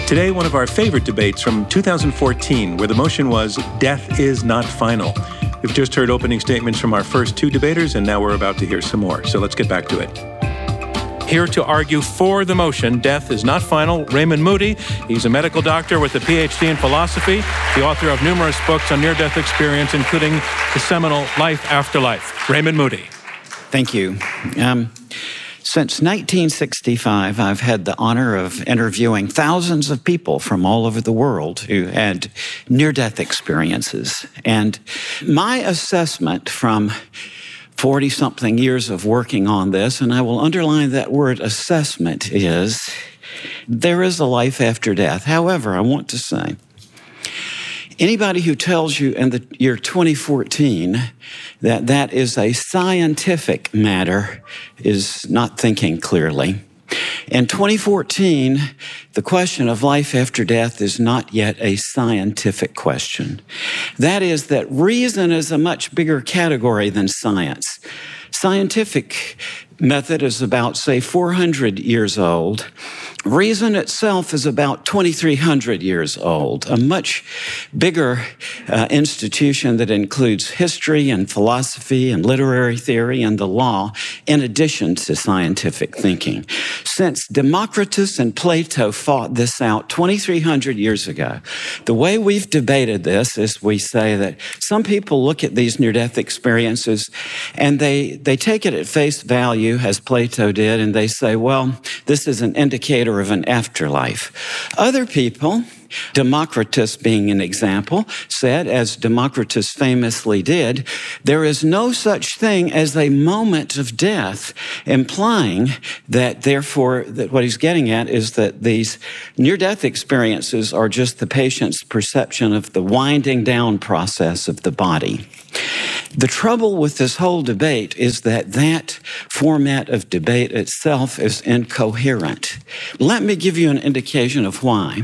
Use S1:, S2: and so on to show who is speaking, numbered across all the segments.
S1: Today, one of our favorite debates from 2014, where the motion was, "Death is not final." We've just heard opening statements from our first two debaters, and now we're about to hear some more. So let's get back to it. Here to argue for the motion, "Death is not final," Raymond Moody. He's a medical doctor with a PhD in philosophy, the author of numerous books on near-death experience, including the seminal Life After Life. Raymond Moody.
S2: Thank you. Since 1965, I've had the honor of interviewing thousands of people from all over the world who had near-death experiences. And my assessment from 40-something years of working on this, and I will underline that word assessment, is there is a life after death. However, I want to say, anybody who tells you in the year 2014 that that is a scientific matter is not thinking clearly. In 2014, the question of life after death is not yet a scientific question. That is that reason is a much bigger category than science. Scientific method is about, say, 400 years old. Reason itself is about 2,300 years old, a much bigger institution that includes history and philosophy and literary theory and the law, in addition to scientific thinking. Since Democritus and Plato fought this out 2,300 years ago, the way we've debated this is we say that some people look at these near-death experiences and they take it at face value, as Plato did, and they say, well, this is an indicator of an afterlife. Other people, Democritus being an example, said, as Democritus famously did, there is no such thing as a moment of death, implying that, therefore, that what he's getting at is that these near-death experiences are just the patient's perception of the winding down process of the body. The trouble with this whole debate is that that format of debate itself is incoherent. Let me give you an indication of why.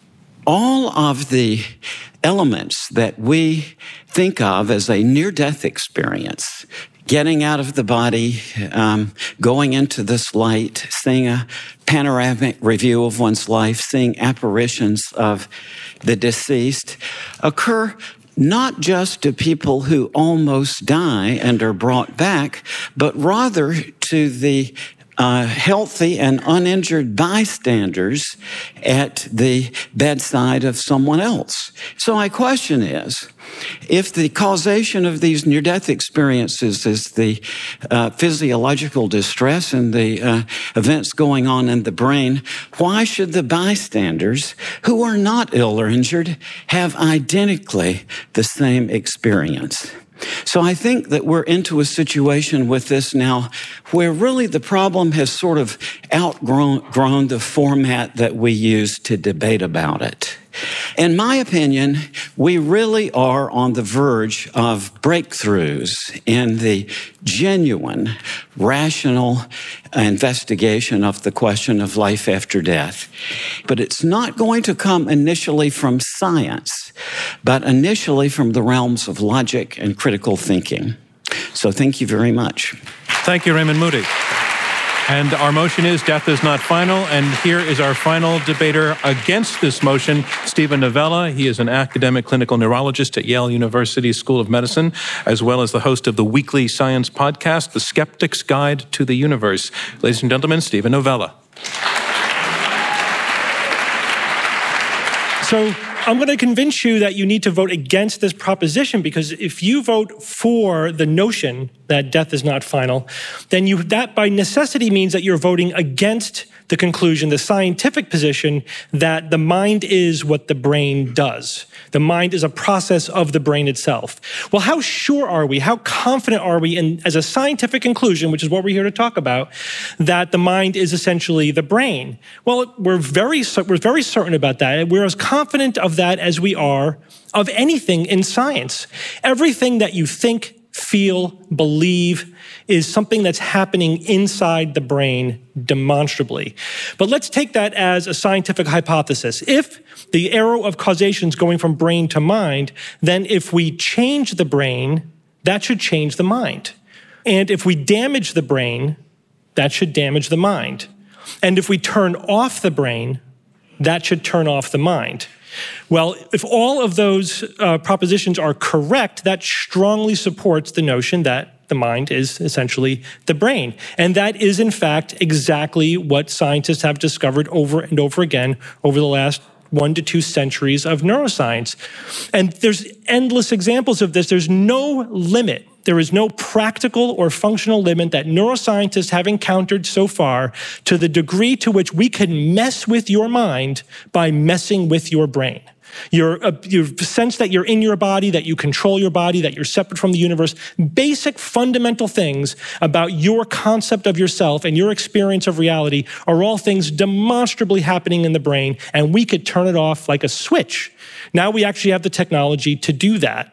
S2: All of the elements that we think of as a near-death experience, getting out of the body, going into this light, seeing a panoramic review of one's life, seeing apparitions of the deceased, occur not just to people who almost die and are brought back, but rather to the healthy and uninjured bystanders at the bedside of someone else. So my question is, if the causation of these near-death experiences is the physiological distress and the events going on in the brain, why should the bystanders who are not ill or injured have identically the same experience? So I think that we're into a situation with this now where really the problem has sort of outgrown the format that we use to debate about it. In my opinion, we really are on the verge of breakthroughs in the genuine, rational investigation of the question of life after death. But it's not going to come initially from science, but initially from the realms of logic and critical thinking. So thank you very much.
S1: Thank you, Raymond Moody. And our motion is death is not final. And here is our final debater against this motion, Steven Novella. He is an academic clinical neurologist at Yale University School of Medicine, as well as the host of the weekly science podcast, The Skeptic's Guide to the Universe. Ladies and gentlemen, Steven Novella.
S3: So I'm going to convince you that you need to vote against this proposition, because if you vote for the notion that death is not final, then that by necessity means that you're voting against the conclusion, the scientific position, that the mind is what the brain does. The mind is a process of the brain itself. Well, how sure are we, how confident are we in, as a scientific conclusion, which is what we're here to talk about, that the mind is essentially the brain? Well, we're very certain about that. We're as confident of that as we are of anything in science. Everything that you think, feel, believe is something that's happening inside the brain demonstrably. But let's take that as a scientific hypothesis. If the arrow of causation is going from brain to mind, then if we change the brain, that should change the mind. And if we damage the brain, that should damage the mind. And if we turn off the brain, that should turn off the mind. Well, if all of those propositions are correct, that strongly supports the notion that the mind is essentially the brain. And that is, in fact, exactly what scientists have discovered over and over again over the last 1 to 2 centuries of neuroscience. And there's endless examples of this. There's no limit. There is no practical or functional limit that neuroscientists have encountered so far to the degree to which we can mess with your mind by messing with your brain. Your sense that you're in your body, that you control your body, that you're separate from the universe, basic fundamental things about your concept of yourself and your experience of reality are all things demonstrably happening in the brain, and we could turn it off like a switch. Now we actually have the technology to do that.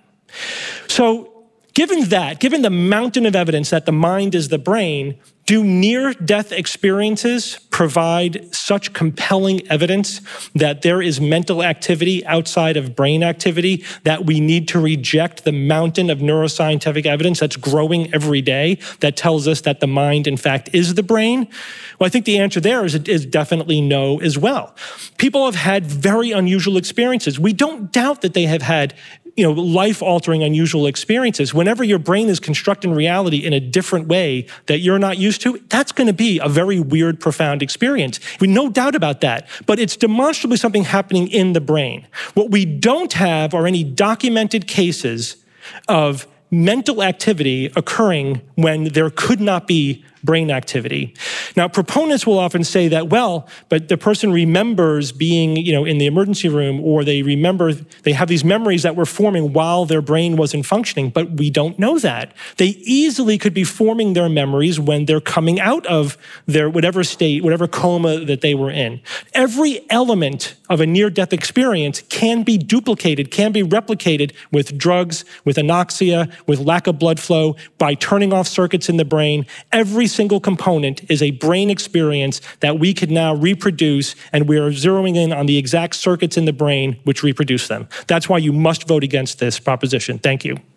S3: So, given the mountain of evidence that the mind is the brain, do near-death experiences provide such compelling evidence that there is mental activity outside of brain activity that we need to reject the mountain of neuroscientific evidence that's growing every day that tells us that the mind, in fact, is the brain? Well, I think the answer there is definitely no as well. People have had very unusual experiences. We don't doubt that they have had life-altering, unusual experiences. Whenever your brain is constructing reality in a different way that you're not used to, that's going to be a very weird, profound experience. We no doubt about that. But it's demonstrably something happening in the brain. What we don't have are any documented cases of mental activity occurring when there could not be brain activity. Now, proponents will often say that, well, but the person remembers being, in the emergency room, or they have these memories that were forming while their brain wasn't functioning, but we don't know that. They easily could be forming their memories when they're coming out of their whatever state, whatever coma that they were in. Every element of a near-death experience can be duplicated, can be replicated with drugs, with anoxia, with lack of blood flow, by turning off circuits in the brain. Every single component is a brain experience that we could now reproduce, and we are zeroing in on the exact circuits in the brain which reproduce them. That's why you must vote against this proposition. Thank you.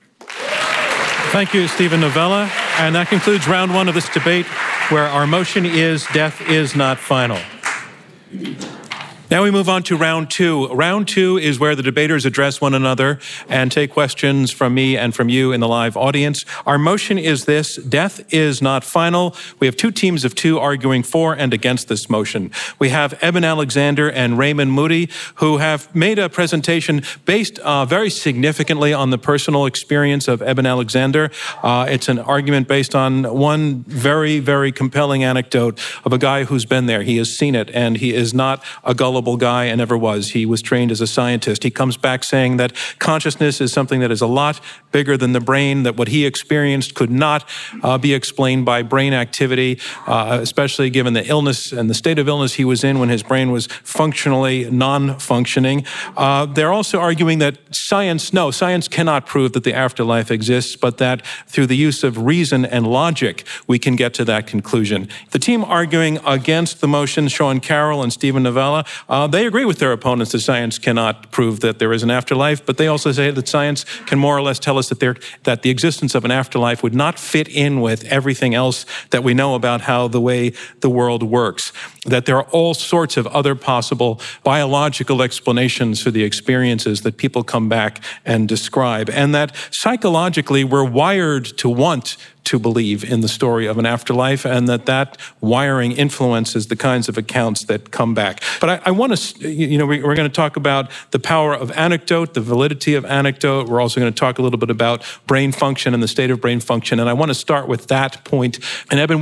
S1: Thank you, Steven Novella. And that concludes round 1 of this debate, where our motion is death is not final. Now we move on to round 2. Round 2 is where the debaters address one another and take questions from me and from you in the live audience. Our motion is this: death is not final. We have 2 teams of 2 arguing for and against this motion. We have Eben Alexander and Raymond Moody, who have made a presentation based very significantly on the personal experience of Eben Alexander. It's an argument based on one very, very compelling anecdote of a guy who's been there. He has seen it, and he is not a gullible guy and never was. He was trained as a scientist. He comes back saying that consciousness is something that is a lot bigger than the brain, that what he experienced could not be explained by brain activity, especially given the illness and the state of illness he was in when his brain was functionally non-functioning. They're also arguing that science cannot prove that the afterlife exists, but that through the use of reason and logic, we can get to that conclusion. The team arguing against the motion, Sean Carroll and Steven Novella, they agree with their opponents that science cannot prove that there is an afterlife, but they also say that science can more or less tell us that the existence of an afterlife would not fit in with everything else that we know about how the way the world works, that there are all sorts of other possible biological explanations for the experiences that people come back and describe, and that psychologically we're wired to want to believe in the story of an afterlife, and that wiring influences the kinds of accounts that come back. But I want to, we're going to talk about the power of anecdote, the validity of anecdote. We're also going to talk a little bit about brain function and the state of brain function, and I want to start with that point. And Eben,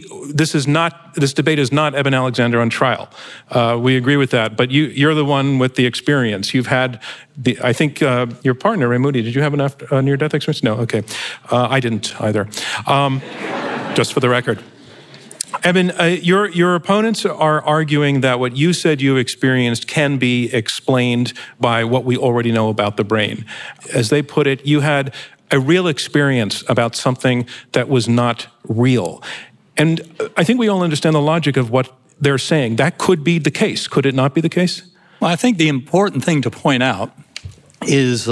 S1: this debate is not Eben Alexander on trial. We agree with that, but you're the one with the experience. You've had I think your partner, Ray Moody, did you have a near-death experience? No, okay. I didn't either. Just for the record. Eben, your opponents are arguing that what you said you experienced can be explained by what we already know about the brain. As they put it, you had a real experience about something that was not real. And I think we all understand the logic of what they're saying. That could be the case. Could it not be the case?
S4: Well, I think the important thing to point out is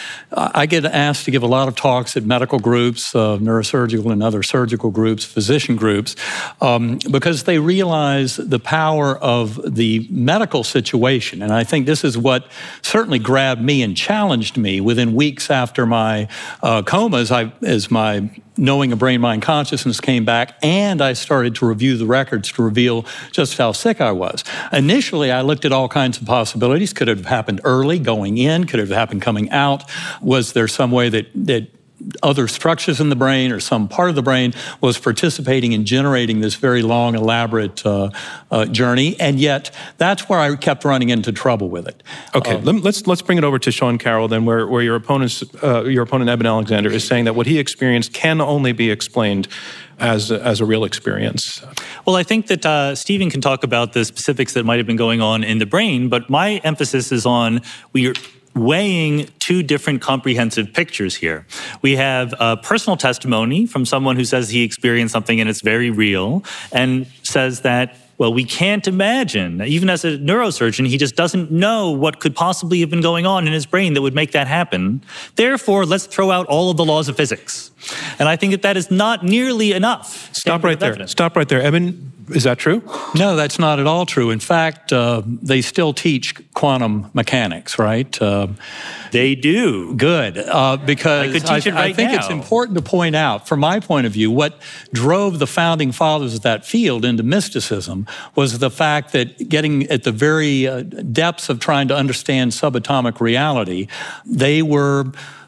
S4: I get asked to give a lot of talks at medical groups, neurosurgical and other surgical groups, physician groups, because they realize the power of the medical situation. And I think this is what certainly grabbed me and challenged me within weeks after my coma as my knowing of brain-mind consciousness came back, and I started to review the records to reveal just how sick I was. Initially, I looked at all kinds of possibilities. Could it have happened early, going in? Could it have happened coming out? Was there some way that other structures in the brain or some part of the brain was participating in generating this very long, elaborate journey? And yet, that's where I kept running into trouble with it.
S1: Okay, let's bring it over to Sean Carroll then, where your opponent Eben Alexander is saying that what he experienced can only be explained as a real experience.
S5: Well, I think that Stephen can talk about the specifics that might have been going on in the brain, but my emphasis is on we're weighing two different comprehensive pictures here. We have a personal testimony from someone who says he experienced something and it's very real, and says that, well, we can't imagine, even as a neurosurgeon, he just doesn't know what could possibly have been going on in his brain that would make that happen. Therefore, let's throw out all of the laws of physics. And I think that is not nearly enough.
S1: Stop right there. Stop right there. Eben, is that true?
S4: No, that's not at all true. In fact, they still teach quantum mechanics, right?
S5: They do.
S4: Good. Because
S5: I could teach it right
S4: I think
S5: now.
S4: It's important to point out, from my point of view, what drove the founding fathers of that field into mysticism was the fact that getting at the very depths of trying to understand subatomic reality, they were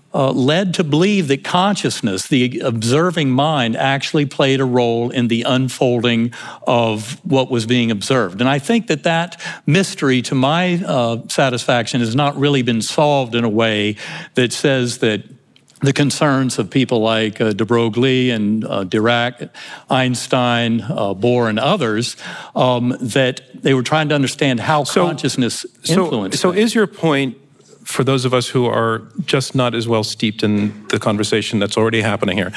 S4: led to believe that consciousness, the observing mind, actually played a role in the unfolding of what was being observed. And I think that mystery, to my satisfaction, has not really been solved in a way that says that the concerns of people like de Broglie and Dirac, Einstein, Bohr, and others, that they were trying to understand how consciousness influenced.
S1: So is your point, for those of us who are just not as well steeped in the conversation that's already happening here,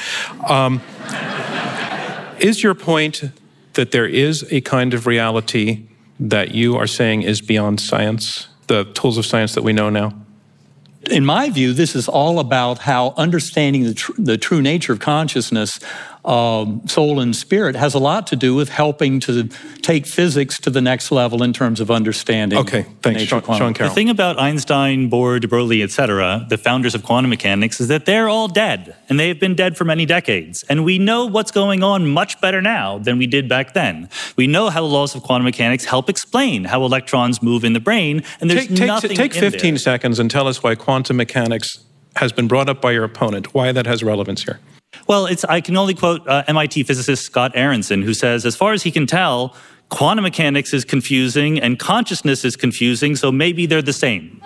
S1: is your point that there is a kind of reality that you are saying is beyond science, the tools of science that we know now?
S4: In my view, this is all about how understanding the true nature of consciousness, soul and spirit, has a lot to do with helping to take physics to the next level in terms of understanding.
S1: Okay, thanks, Sean Carroll.
S5: The thing about Einstein, Bohr, de Broglie, et cetera, the founders of quantum mechanics, is that they're all dead, and they've been dead for many decades. And we know what's going on much better now than we did back then. We know how the laws of quantum mechanics help explain how electrons move in the brain, and there's nothing
S1: Take 15 seconds and tell us why quantum mechanics has been brought up by your opponent, why that has relevance here.
S5: Well, I can only quote MIT physicist Scott Aronson, who says, as far as he can tell, quantum mechanics is confusing and consciousness is confusing, so maybe they're the same.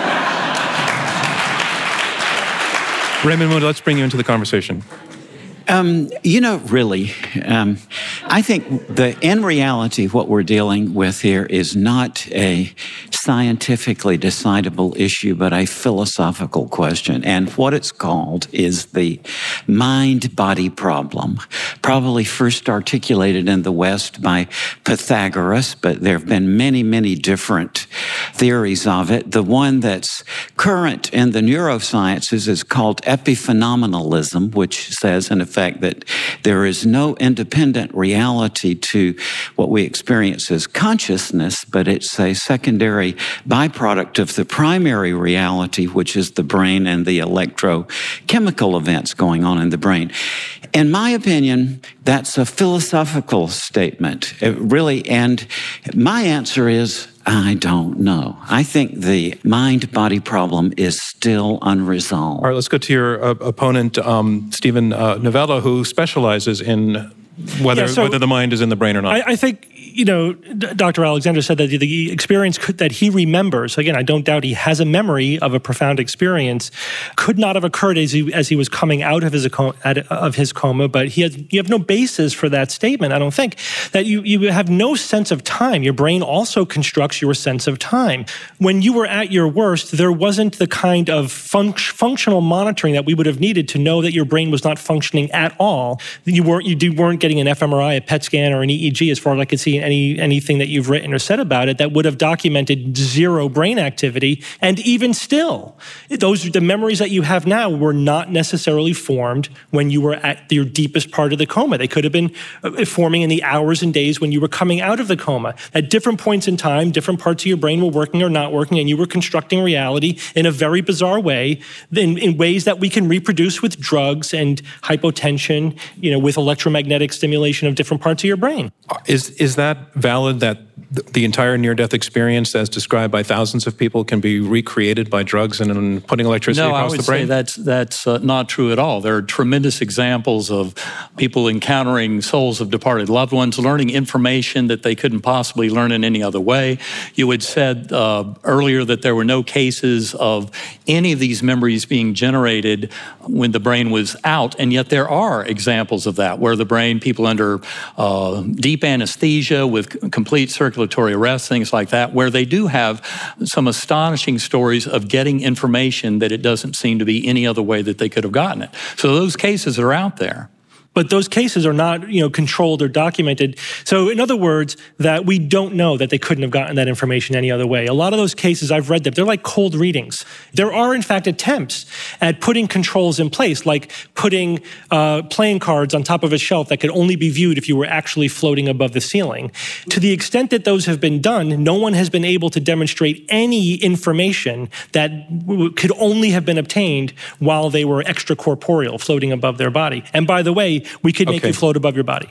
S1: Raymond Moody, let's bring you into the conversation.
S2: Really, I think in reality, what we're dealing with here is not a scientifically decidable issue, but a philosophical question. And what it's called is the mind-body problem, probably first articulated in the West by Pythagoras, but there have been many, many different theories of it. The one that's current in the neurosciences is called epiphenomenalism, which says, in effect, that there is no independent reality to what we experience as consciousness, but it's a secondary byproduct of the primary reality, which is the brain and the electrochemical events going on in the brain. In my opinion, that's a philosophical statement, really, and my answer is, I don't know. I think the mind-body problem is still unresolved.
S1: All right, let's go to your opponent, Stephen Novella, who specializes in whether the mind is in the brain or not.
S3: I think, Dr. Alexander said that the experience that he remembers, again, I don't doubt he has a memory of a profound experience, could not have occurred as he was coming out of his coma, but you have no basis for that statement, I don't think. That you have no sense of time. Your brain also constructs your sense of time. When you were at your worst, there wasn't the kind of functional monitoring that we would have needed to know that your brain was not functioning at all. You weren't getting an fMRI, a PET scan, or an EEG, as far as I could see, anything that you've written or said about it that would have documented zero brain activity. And even still, the memories that you have now were not necessarily formed when you were at your deepest part of the coma. They could have been forming in the hours and days when you were coming out of the coma. At different points in time, different parts of your brain were working or not working, and you were constructing reality in a very bizarre way, in ways that we can reproduce with drugs and hypotension, with electromagnetic stimulation of different parts of your brain.
S1: Is that valid, that the entire near-death experience, as described by thousands of people, can be recreated by drugs and putting electricity across the brain?
S4: No, I would say that's not true at all. There are tremendous examples of people encountering souls of departed loved ones, learning information that they couldn't possibly learn in any other way. You had said earlier that there were no cases of any of these memories being generated when the brain was out, and yet there are examples of that, where the brain, people under deep anesthesia with complete circulatory arrest, things like that, where they do have some astonishing stories of getting information that it doesn't seem to be any other way that they could have gotten it. So those cases are out there.
S3: But those cases are not, controlled or documented. So in other words, that we don't know that they couldn't have gotten that information any other way. A lot of those cases, I've read them, they're like cold readings. There are, in fact, attempts at putting controls in place, like putting playing cards on top of a shelf that could only be viewed if you were actually floating above the ceiling. To the extent that those have been done, no one has been able to demonstrate any information that could only have been obtained while they were extracorporeal, floating above their body. And by the way, we could make you float above your body.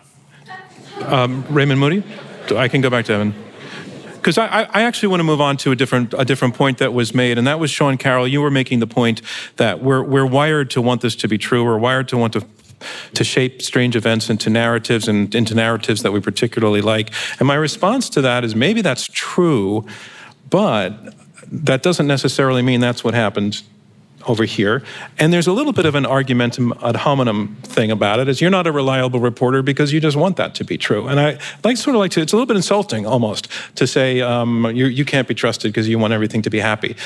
S1: Raymond Moody? I can go back to Evan. Because I actually want to move on to a different point that was made, and that was, Sean Carroll, you were making the point that we're wired to want this to be true. We're wired to want to shape strange events into narratives, and into narratives that we particularly like. And my response to that is maybe that's true, but that doesn't necessarily mean that's what happened over here. And there's a little bit of an argumentum ad hominem thing about it, is you're not a reliable reporter because you just want that to be true. And I like to, it's a little bit insulting almost to say you can't be trusted because you want everything to be happy.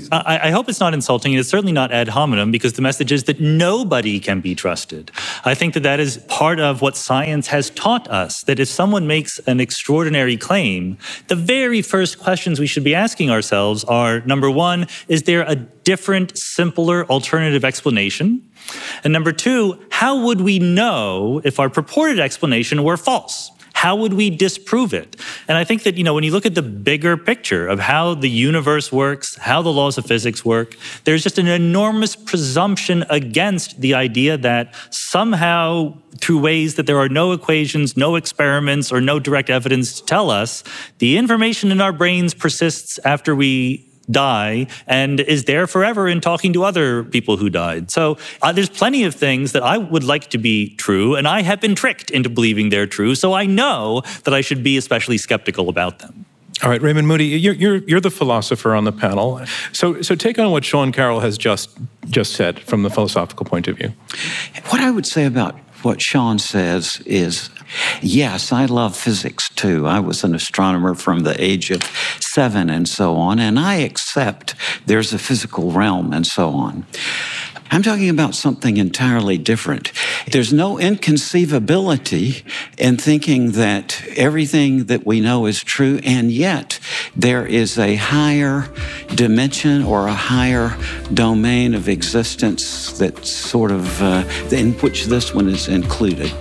S5: I hope it's not insulting, and it's certainly not ad hominem, because the message is that nobody can be trusted. I think that is part of what science has taught us, that if someone makes an extraordinary claim, the very first questions we should be asking ourselves are, number one, is there a different, simpler, alternative explanation? And number two, how would we know if our purported explanation were false? How would we disprove it? And I think that, when you look at the bigger picture of how the universe works, how the laws of physics work, there's just an enormous presumption against the idea that somehow, through ways that there are no equations, no experiments, or no direct evidence to tell us, the information in our brains persists after we die and is there forever in talking to other people who died. So there's plenty of things that I would like to be true, and I have been tricked into believing they're true, so I know that I should be especially skeptical about them.
S1: All right, Raymond Moody, you're the philosopher on the panel. So take on what Sean Carroll has just said from the philosophical point of view.
S2: What I would say about what Sean says is, yes, I love physics too. I was an astronomer from the age of 7 and so on, and I accept there's a physical realm and so on. I'm talking about something entirely different. There's no inconceivability in thinking that everything that we know is true, and yet there is a higher dimension or a higher domain of existence that sort of, in which this one is included.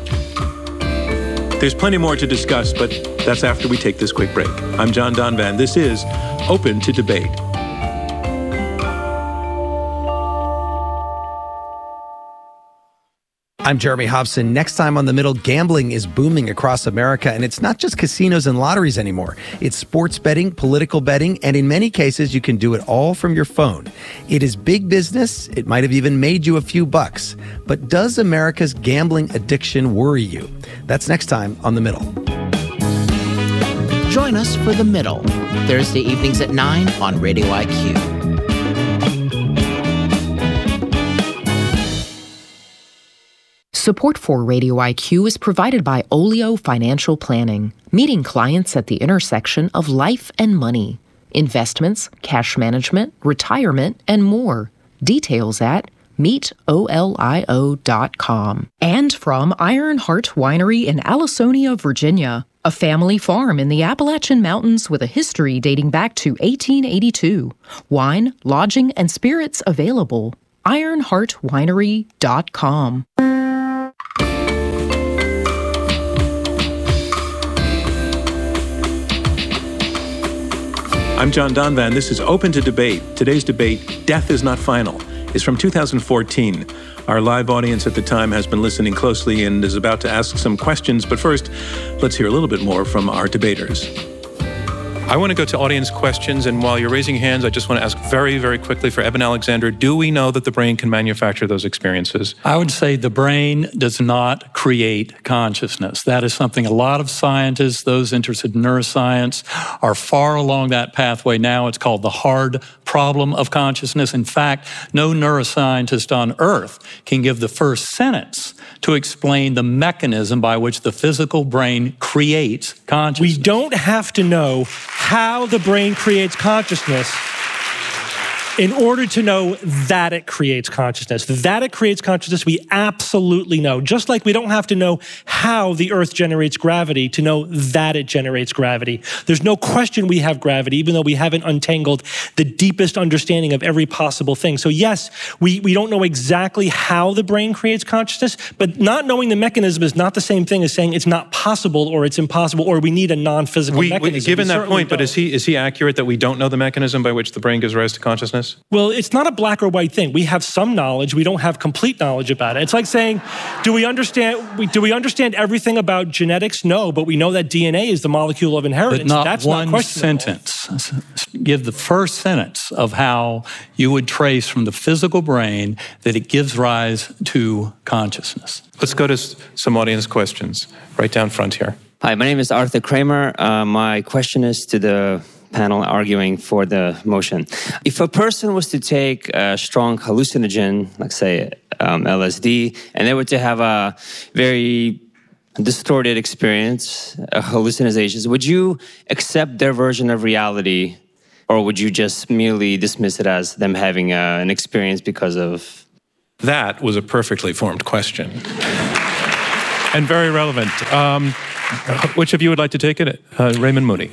S1: There's plenty more to discuss, but that's after we take this quick break. I'm John Donvan. This is Open to Debate.
S6: I'm Jeremy Hobson. Next time on The Middle, gambling is booming across America, and it's not just casinos and lotteries anymore. It's sports betting, political betting, and in many cases, you can do it all from your phone. It is big business. It might have even made you a few bucks. But does America's gambling addiction worry you? That's next time on The Middle.
S7: Join us for The Middle, Thursday evenings at 9 on Radio IQ.
S8: Support for Radio IQ is provided by Olio Financial Planning, meeting clients at the intersection of life and money, investments, cash management, retirement, and more. Details at meetolio.com. And from Ironheart Winery in Allisonia, Virginia, a family farm in the Appalachian Mountains with a history dating back to 1882. Wine, lodging, and spirits available. IronHeartWinery.com.
S1: I'm John Donvan. This is Open to Debate. Today's debate, Death is Not Final, is from 2014. Our live audience at the time has been listening closely and is about to ask some questions. But first, let's hear a little bit more from our debaters. I want to go to audience questions, and while you're raising hands, I just want to ask very, very quickly for Eben Alexander, do we know that the brain can manufacture those experiences?
S4: I would say the brain does not create consciousness. That is something a lot of scientists, those interested in neuroscience, are far along that pathway now. It's called the hard problem of consciousness. In fact, no neuroscientist on Earth can give the first sentence to explain the mechanism by which the physical brain creates consciousness.
S3: We don't have to know how the brain creates consciousness in order to know that it creates consciousness. That it creates consciousness, we absolutely know. Just like we don't have to know how the Earth generates gravity to know that it generates gravity. There's no question we have gravity, even though we haven't untangled the deepest understanding of every possible thing. So yes, we don't know exactly how the brain creates consciousness, but not knowing the mechanism is not the same thing as saying it's not possible or it's impossible or we need a non-physical mechanism.
S1: Given that point, but is he accurate that we don't know the mechanism by which the brain gives rise to consciousness?
S3: Well, it's not a black or white thing. We have some knowledge. We don't have complete knowledge about it. It's like saying, do we understand everything about genetics? No, but we know that DNA is the molecule of inheritance.
S4: But not
S3: That's
S4: one
S3: not
S4: sentence. Give the first sentence of how you would trace from the physical brain that it gives rise to consciousness.
S1: Let's go to some audience questions. Right down front here.
S9: Hi, my name is Arthur Kramer. My question is to the panel arguing for the motion. If a person was to take a strong hallucinogen, like say LSD, and they were to have a very distorted experience, hallucinations, would you accept their version of reality, or would you just merely dismiss it as them having an experience because of...
S1: That was a perfectly formed question. And very relevant. Which of you would like to take it? Raymond Moody.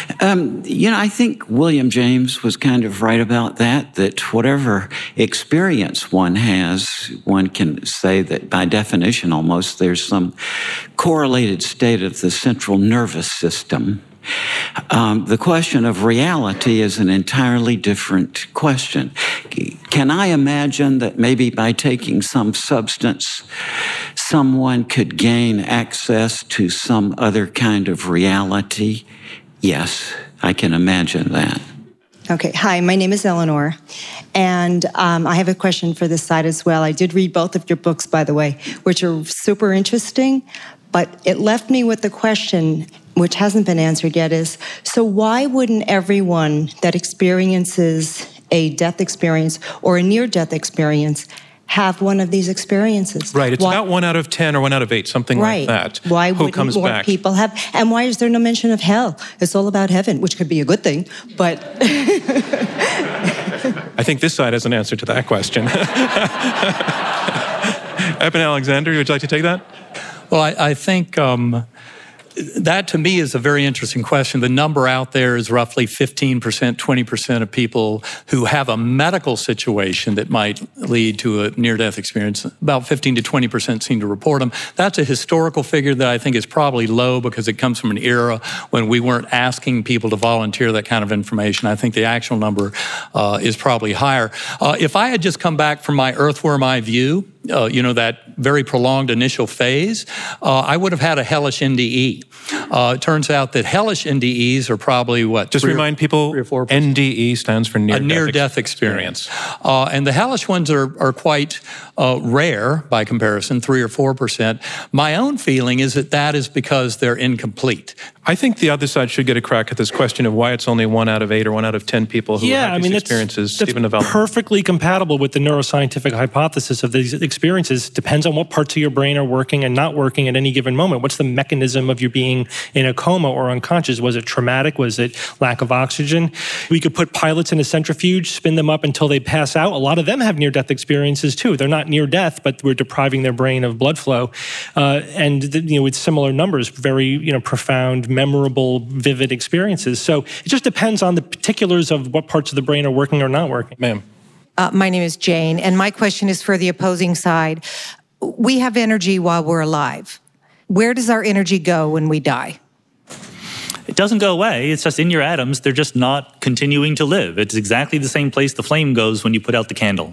S2: I think William James was kind of right about that whatever experience one has, one can say that by definition almost there's some correlated state of the central nervous system. The question of reality is an entirely different question. Can I imagine that maybe by taking some substance, someone could gain access to some other kind of reality? Yes, I can imagine that.
S10: Okay, hi, my name is Eleanor, and I have a question for this side as well. I did read both of your books, by the way, which are super interesting, but it left me with the question, which hasn't been answered yet, is, so why wouldn't everyone that experiences a death experience or a near-death experience have one of these experiences?
S1: Right, it's about 1 out of 10 or 1 out of 8, something like that.
S10: Why wouldn't more people have? And why is there no mention of hell? It's all about heaven, which could be a good thing, but...
S1: I think this side has an answer to that question. Eben Alexander, would you like to take that?
S4: Well, I think that to me is a very interesting question. The number out there is roughly 15%, 20% of people who have a medical situation that might lead to a near-death experience. About 15 to 20% seem to report them. That's a historical figure that I think is probably low because it comes from an era when we weren't asking people to volunteer that kind of information. I think the actual number is probably higher. If I had just come back from my earthworm eye view, that very prolonged initial phase, I would have had a hellish NDE. It turns out that hellish NDEs are probably what?
S1: Just remind people,
S4: 3 or 4%.
S1: NDE stands for
S4: near-death experience. And the hellish ones are quite rare by comparison, 3 or 4%. My own feeling is that is because they're incomplete.
S1: I think the other side should get a crack at this question of why it's only 1 out of 8 or 1 out of 10 people who have these experiences.
S3: That's perfectly compatible with the neuroscientific hypothesis of these experiences experiences depends on what parts of your brain are working and not working at any given moment. What's the mechanism of you being in a coma or unconscious? Was it traumatic? Was it lack of oxygen? We could put pilots in a centrifuge, spin them up until they pass out. A lot of them have near-death experiences too. They're not near death, but we're depriving their brain of blood flow. With similar numbers, very profound, memorable, vivid experiences. So it just depends on the particulars of what parts of the brain are working or not working.
S1: Ma'am.
S11: My name is Jane, and my question is for the opposing side. We have energy while we're alive. Where does our energy go when we die?
S5: It doesn't go away. It's just in your atoms. They're just not continuing to live. It's exactly the same place the flame goes when you put out the candle.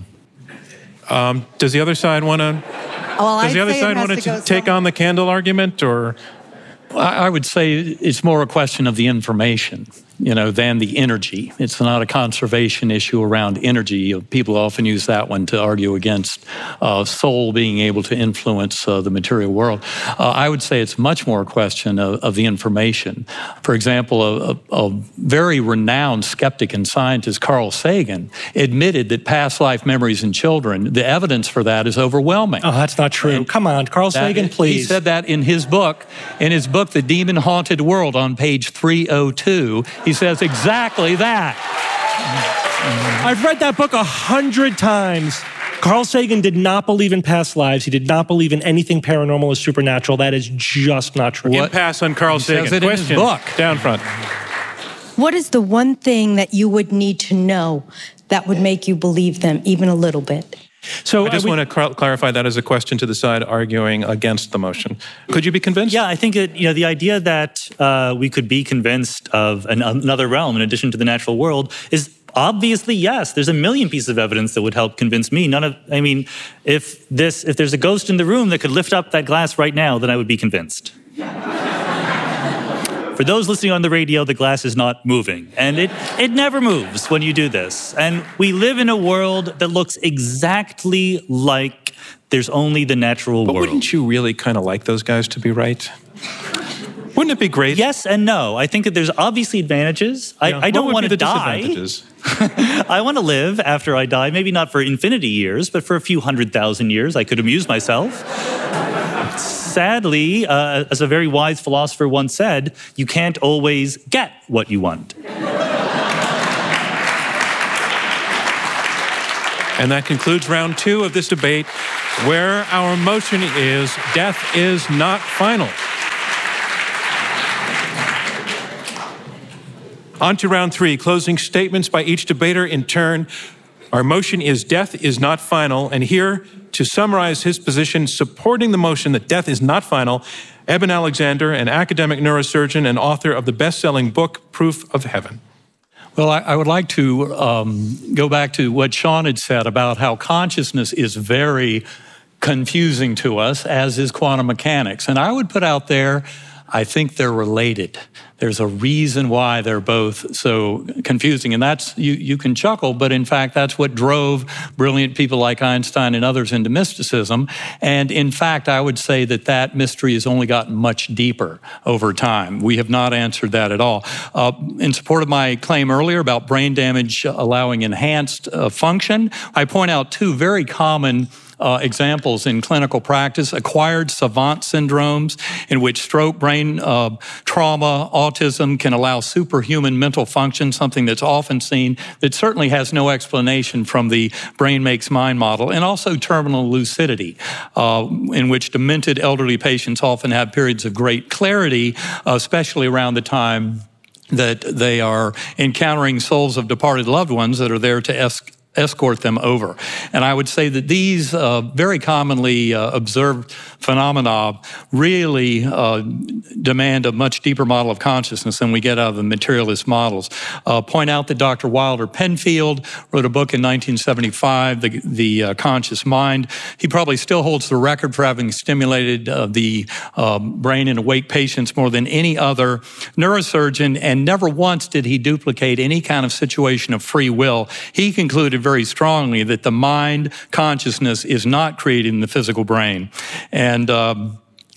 S1: Does the other side want to? Does the other side want to take on the candle argument, or?
S4: I would say it's more a question of the information, than the energy. It's not a conservation issue around energy. People often use that one to argue against soul being able to influence the material world. I would say it's much more a question of the information. For example, a very renowned skeptic and scientist, Carl Sagan, admitted that past life memories in children, the evidence for that is overwhelming.
S3: Oh, that's not true. And come on, Carl Sagan, please.
S4: He said that in his book, The Demon Haunted World, on page 302. He says exactly that.
S3: I've read that book 100 times. Carl Sagan did not believe in past lives. He did not believe in anything paranormal or supernatural. That is just not true.
S1: Impasse on Carl Sagan.
S4: Says it
S1: Question,
S4: in his book.
S1: Down front.
S10: What is the one thing that you would need to know that would make you believe them even a little bit?
S1: So I just want to clarify that as a question to the side arguing against the motion. Could you be convinced?
S5: Yeah, I think the idea that we could be convinced of another realm in addition to the natural world is obviously yes. There's a million pieces of evidence that would help convince me. If there's a ghost in the room that could lift up that glass right now, then I would be convinced. For those listening on the radio, the glass is not moving. And it never moves when you do this. And we live in a world that looks exactly like there's only the natural world.
S1: But wouldn't you really kind of like those guys to be right? Wouldn't it be great?
S5: Yes and no. I think that there's obviously advantages. I don't want to die. I want to live after I die, maybe not for infinity years, but for a few 100,000 years. I could amuse myself. Sadly, as a very wise philosopher once said, you can't always get what you want.
S1: And that concludes round 2 of this debate, where our motion is death is not final. On to round 3, closing statements by each debater in turn. Our motion is death is not final, and here to summarize his position supporting the motion that death is not final, Eben Alexander, an academic neurosurgeon and author of the best-selling book, Proof of Heaven.
S4: Well, I would like to go back to what Sean had said about how consciousness is very confusing to us, as is quantum mechanics. And I would put out there, I think they're related. There's a reason why they're both so confusing. And that's, you can chuckle, but in fact, that's what drove brilliant people like Einstein and others into mysticism. And in fact, I would say that mystery has only gotten much deeper over time. We have not answered that at all. In support of my claim earlier about brain damage allowing enhanced function, I point out 2 very common examples in clinical practice: acquired savant syndromes, in which stroke, brain trauma, autism can allow superhuman mental function, something that's often seen that certainly has no explanation from the brain makes mind model, and also terminal lucidity, in which demented elderly patients often have periods of great clarity, especially around the time that they are encountering souls of departed loved ones that are there to escort them over. And I would say that these very commonly observed phenomena really demand a much deeper model of consciousness than we get out of the materialist models. Point out that Dr. Wilder Penfield wrote a book in 1975, The Conscious Mind. He probably still holds the record for having stimulated the brain in awake patients more than any other neurosurgeon, and never once did he duplicate any kind of situation of free will. He concluded very strongly that the mind consciousness is not created in the physical brain. And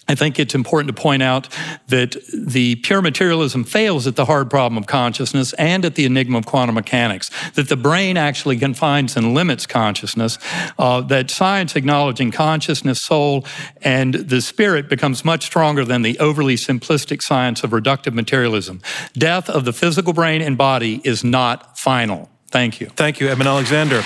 S4: I think it's important to point out that the pure materialism fails at the hard problem of consciousness and at the enigma of quantum mechanics, that the brain actually confines and limits consciousness, that science acknowledging consciousness, soul, and the spirit becomes much stronger than the overly simplistic science of reductive materialism. Death of the physical brain and body is not final. Thank you.
S1: Thank you, Edmund Alexander.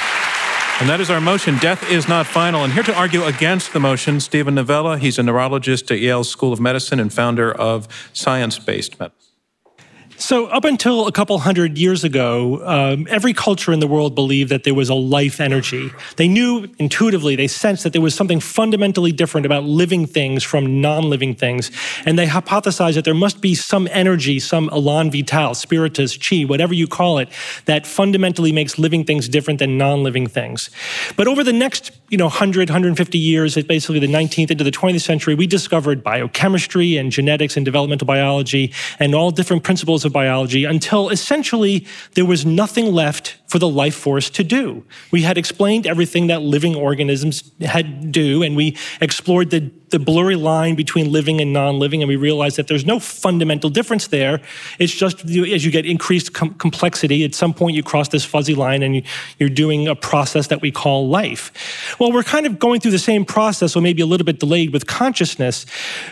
S1: And that is our motion, death is not final. And here to argue against the motion, Steven Novella. He's a neurologist at Yale School of Medicine and founder of Science-Based Medicine.
S3: So up until a couple hundred years ago, every culture in the world believed that there was a life energy. They knew intuitively, they sensed that there was something fundamentally different about living things from non-living things. And they hypothesized that there must be some energy, some elan vital, spiritus, chi, whatever you call it, that fundamentally makes living things different than non-living things. But over the next 100, 150 years, basically the 19th into the 20th century, we discovered biochemistry and genetics and developmental biology and all different principles of biology until essentially there was nothing left for the life force to do. We had explained everything that living organisms had to do, and we explored the blurry line between living and non-living, and we realized that there's no fundamental difference there. It's just as you get increased complexity, at some point you cross this fuzzy line and you're doing a process that we call life. Well, we're kind of going through the same process, or maybe a little bit delayed with consciousness.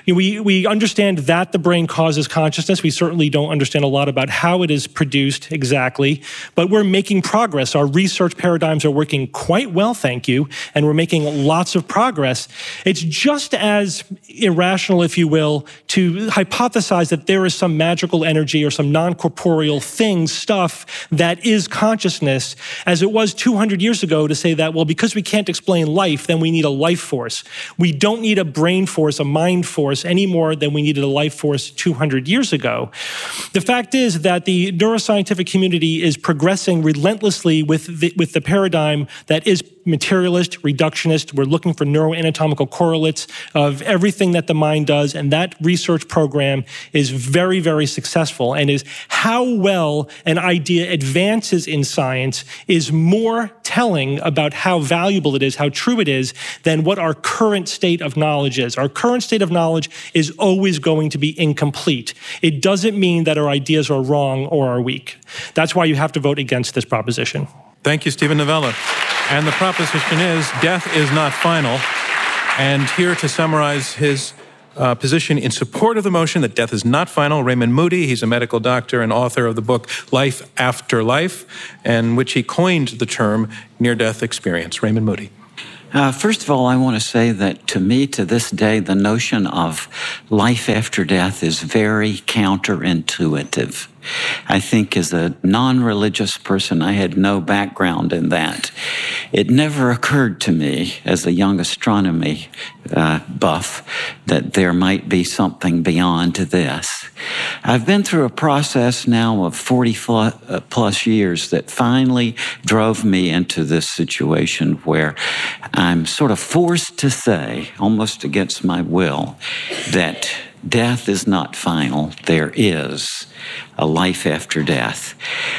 S3: We understand that the brain causes consciousness. We certainly don't understand a lot about how it is produced exactly, but we're making progress. Our research paradigms are working quite well, thank you, and we're making lots of progress. It's just as irrational, if you will, to hypothesize that there is some magical energy or some non-corporeal thing, stuff, that is consciousness, as it was 200 years ago to say that, well, because we can't explain life, then we need a life force. We don't need a brain force, a mind force, any more than we needed a life force 200 years ago. The fact is that the neuroscientific community is progressing relentlessly with the paradigm that is materialist, reductionist. We're looking for neuroanatomical correlates of everything that the mind does, and that research program is very, very successful, and is how well an idea advances in science is more telling about how valuable it is, how true it is, than what our current state of knowledge is. Our current state of knowledge is always going to be incomplete. It doesn't mean that our ideas are wrong or are weak. That's why you have to vote against this proposition.
S1: Thank you, Steven Novella. And the proposition is, death is not final. And here to summarize his position in support of the motion that death is not final, Raymond Moody. He's a medical doctor and author of the book Life After Life, in which he coined the term near-death experience. Raymond Moody.
S2: First of all, I want to say that to me, to this day, the notion of life after death is very counterintuitive. I think as a non-religious person, I had no background in that. It never occurred to me as a young astronomy buff that there might be something beyond this. I've been through a process now of 40 plus years that finally drove me into this situation where I'm sort of forced to say, almost against my will, that death is not final. There is a life after death.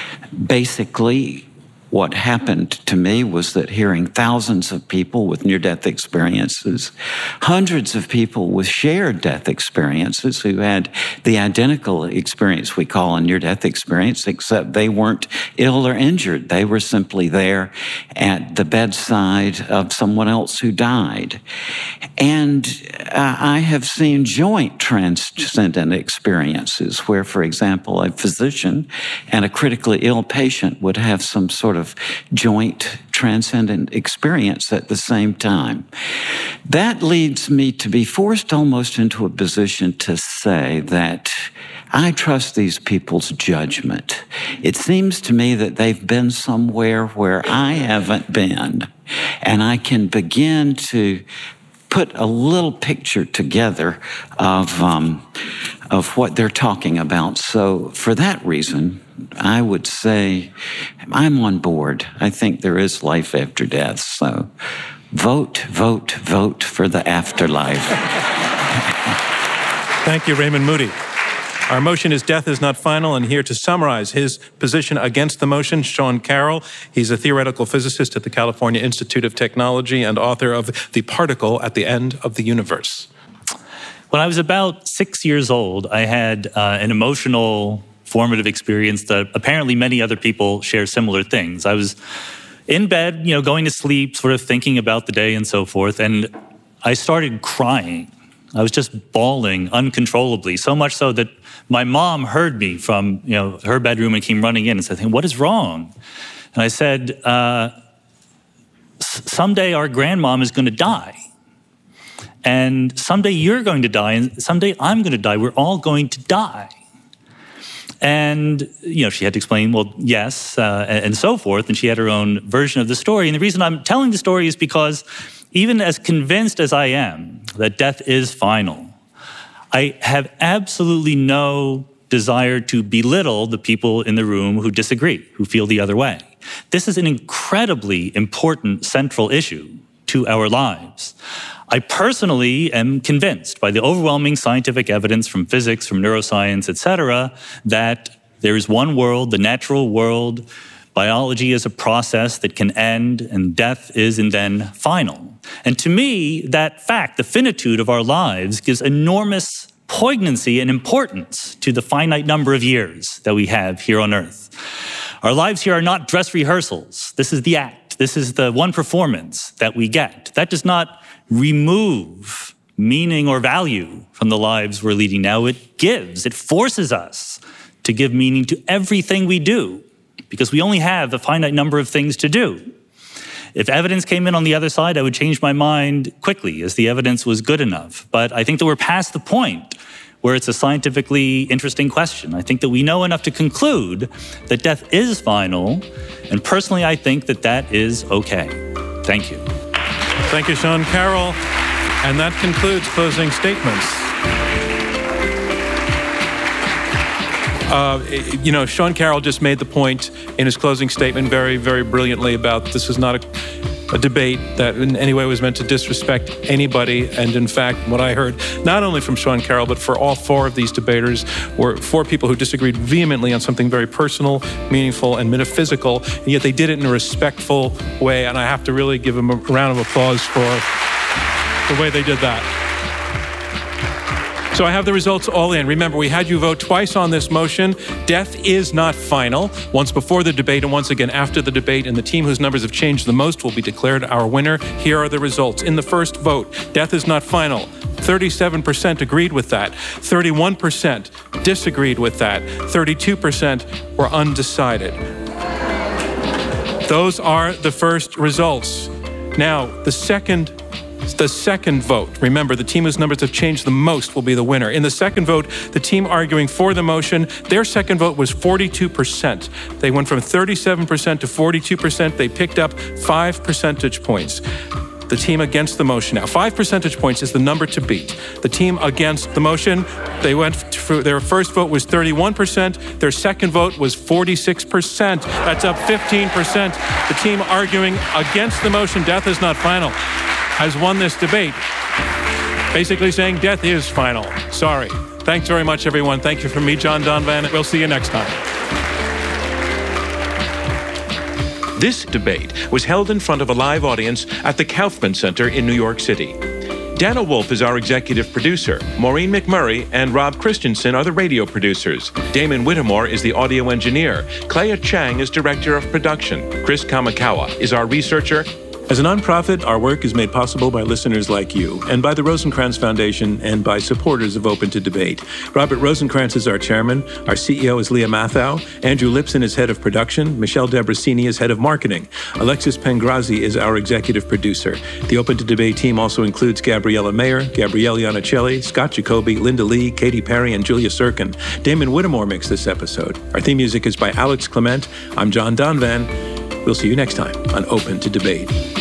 S2: Basically, what happened to me was that hearing thousands of people with near-death experiences, hundreds of people with shared death experiences who had the identical experience we call a near-death experience, except they weren't ill or injured. They were simply there at the bedside of someone else who died. And I have seen joint transcendent experiences where, for example, a physician and a critically ill patient would have some sort of joint transcendent experience at the same time. That leads me to be forced almost into a position to say that I trust these people's judgment. It seems to me that they've been somewhere where I haven't been, and I can begin to put a little picture together of what they're talking about. So for that reason, I would say I'm on board. I think there is life after death. So vote, vote, vote for the afterlife.
S1: Thank you, Raymond Moody. Our motion is death is not final, and here to summarize his position against the motion, Sean Carroll. He's a theoretical physicist at the California Institute of Technology and author of The Particle at the End of the Universe.
S5: When I was about 6 years old, I had an emotional, formative experience that apparently many other people share similar things. I was in bed, going to sleep, sort of thinking about the day and so forth, and I started crying. I was just bawling uncontrollably, so much so that my mom heard me from her bedroom and came running in and said, "What is wrong?" And I said, "Someday our grandmom is going to die. And someday you're going to die, and someday I'm going to die. We're all going to die." And, she had to explain, well, yes, and so forth. And she had her own version of the story. And the reason I'm telling the story is because even as convinced as I am that death is final, I have absolutely no desire to belittle the people in the room who disagree, who feel the other way. This is an incredibly important central issue to our lives. I personally am convinced by the overwhelming scientific evidence from physics, from neuroscience, et cetera, that there is one world, the natural world. Biology is a process that can end, and death is and then final. And to me, that fact, the finitude of our lives, gives enormous poignancy and importance to the finite number of years that we have here on Earth. Our lives here are not dress rehearsals. This is the act. This is the one performance that we get. That does not remove meaning or value from the lives we're leading now. It forces us to give meaning to everything we do, because we only have a finite number of things to do. If evidence came in on the other side, I would change my mind quickly, as the evidence was good enough. But I think that we're past the point where it's a scientifically interesting question. I think that we know enough to conclude that death is final, and personally, I think that that is okay. Thank you.
S1: Thank you, Sean Carroll. And that concludes closing statements. Sean Carroll just made the point in his closing statement very, very brilliantly about this is not a debate that in any way was meant to disrespect anybody. And in fact, what I heard, not only from Sean Carroll, but for all four of these debaters, were four people who disagreed vehemently on something very personal, meaningful, and metaphysical, and yet they did it in a respectful way. And I have to really give them a round of applause for the way they did that. So I have the results all in. Remember, we had you vote twice on this motion. Death is not final. Once before the debate and once again after the debate. And the team whose numbers have changed the most will be declared our winner. Here are the results. In the first vote, death is not final. 37% agreed with that. 31% disagreed with that. 32% were undecided. Those are the first results. Now, the second vote, remember, the team whose numbers have changed the most will be the winner. In the second vote, the team arguing for the motion, their second vote was 42%. They went from 37% to 42%. They picked up 5 percentage points. The team against the motion now, 5 percentage points is the number to beat. The team against the motion, they went through, their first vote was 31%. Their second vote was 46%. That's up 15%. The team arguing against the motion, death is not final, has won this debate, basically saying death is final. Sorry. Thanks very much, everyone. Thank you from me, John Donvan. We'll see you next time.
S12: This debate was held in front of a live audience at the Kaufman Center in New York City. Dana Wolf is our executive producer. Maureen McMurray and Rob Christensen are the radio producers. Damon Whittemore is the audio engineer. Clea Chang is director of production. Chris Kamikawa is our researcher.
S1: As a nonprofit, our work is made possible by listeners like you and by the Rosencrantz Foundation and by supporters of Open to Debate. Robert Rosencrantz is our chairman. Our CEO is Leah Mathau. Andrew Lipson is head of production. Michelle Debrasini is head of marketing. Alexis Pengrazi is our executive producer. The Open to Debate team also includes Gabriella Mayer, Gabrielle Iannicelli, Scott Jacoby, Linda Lee, Katy Perry, and Julia Sirkin. Damon Whittemore mixed this episode. Our theme music is by Alex Clement. I'm John Donvan. We'll see you next time on Open to Debate.